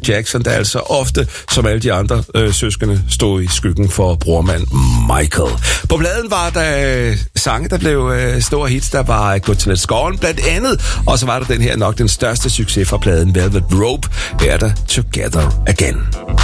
Jackson, der altså ofte, som alle de andre søskende, stod i skyggen for brormand Michael. På pladen var der sange, der blev store hits. Der var Good to Let's Go On blandt andet, og så var der den her nok den største succes fra pladen Velvet Rope. Her er der Together Again.